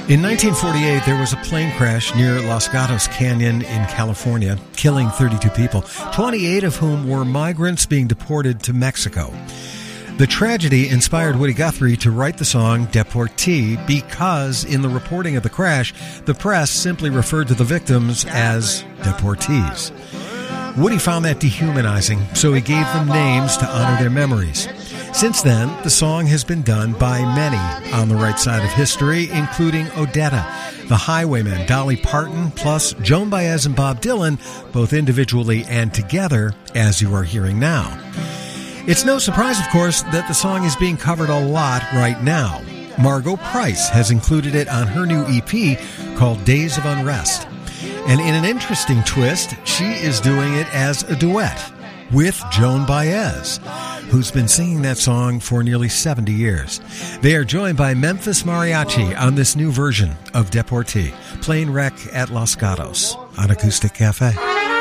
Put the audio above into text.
In 1948, there was a plane crash near Los Gatos Canyon in California, killing 32 people, 28 of whom were migrants being deported to Mexico. The tragedy inspired Woody Guthrie to write the song Deportee because in the reporting of the crash, the press simply referred to the victims as deportees. Woody found that dehumanizing, so he gave them names to honor their memories. Since then, the song has been done by many on the right side of history, including Odetta, the Highwaymen, Dolly Parton, plus Joan Baez and Bob Dylan, both individually and together, as you are hearing now. It's no surprise, of course, that the song is being covered a lot right now. Margot Price has included it on her new EP called Days of Unrest. And in an interesting twist, she is doing it as a duet with Joan Baez, who's been singing that song for nearly 70 years. They are joined by Memphis Mariachi on this new version of Deportee, playing Wreck at Los Gatos on Acoustic Cafe.